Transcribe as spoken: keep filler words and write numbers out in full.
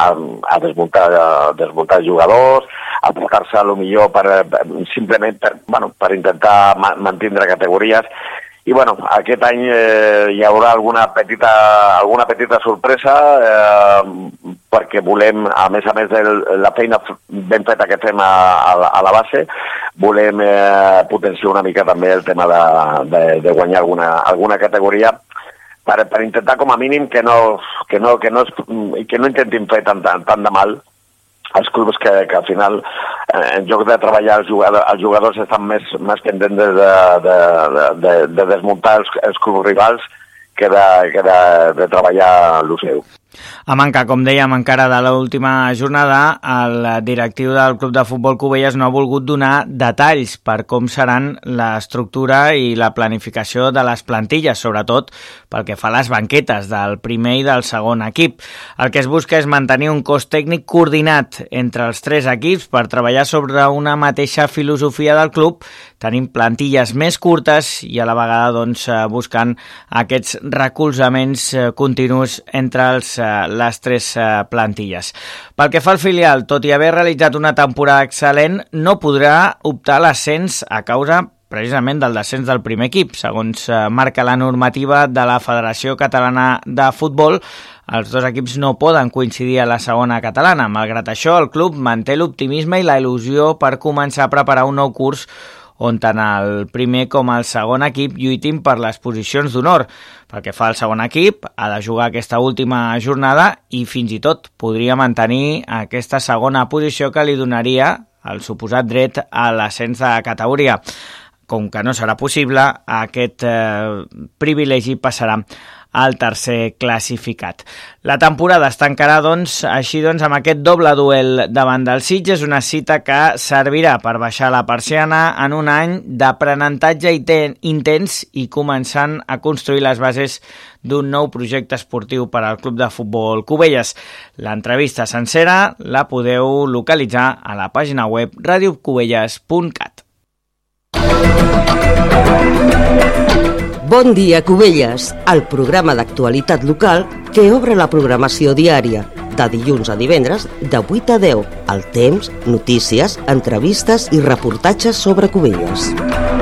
a desmuntar, a desmuntar jugadors, a portar-se a lo millor per, simplement per, bueno, per intentar ma mantindre categories. I bueno, aquest any eh, hi haurà alguna petita, alguna petita sorpresa eh, perquè volem, a més a més de la feina ben feta que fem a, a, a la base, volem eh, potenciar una mica també el tema de, de, de guanyar alguna, alguna categoria per, per intentar com a mínim que no, que no, que no, que no intentin fer tant, tant, tant de mal els clubs que, que al final, eh, en lloc de treballar els jugadors, els jugadors estan més, més pendents de, de, de, de desmuntar els, els clubs rivals que de, que de, de treballar el seu. A manca, com dèiem, encara de l'última jornada, el directiu del Club de Futbol Cubelles no ha volgut donar detalls per com seran l'estructura i la planificació de les plantilles, sobretot pel que fa a les banquetes del primer i del segon equip. El que es busca és mantenir un cos tècnic coordinat entre els tres equips per treballar sobre una mateixa filosofia del club, tenint plantilles més curtes i a la vegada doncs, buscant aquests recolzaments continus entre els les tres plantilles. Pel que fa al filial, tot i haver realitzat una temporada excel·lent, no podrà optar a l'ascens a causa precisament del descens del primer equip. Segons marca la normativa de la Federació Catalana de Futbol, els dos equips no poden coincidir a la segona catalana. Malgrat això, el club manté l'optimisme i la il·lusió per començar a preparar un nou curs on tant el primer com el segon equip lluitin per les posicions d'honor. Pel que fa al segon equip, ha de jugar aquesta última jornada i fins i tot podria mantenir aquesta segona posició que li donaria el suposat dret a l'ascens de categoria. Com que no serà possible, aquest eh, privilegi passarà al tercer classificat. La temporada es tancarà, doncs, així doncs, amb aquest doble duel davant del Sitges, una cita que servirà per baixar la persiana en un any d'aprenentatge intens i començant a construir les bases d'un nou projecte esportiu per al Club de Futbol Cubelles. L'entrevista sencera la podeu localitzar a la pàgina web radio cubelles punt cat. Bon dia, Cubelles, el programa d'actualitat local que obre la programació diària, de dilluns a divendres, de vuit a deu, el temps, notícies, entrevistes i reportatges sobre Cubelles.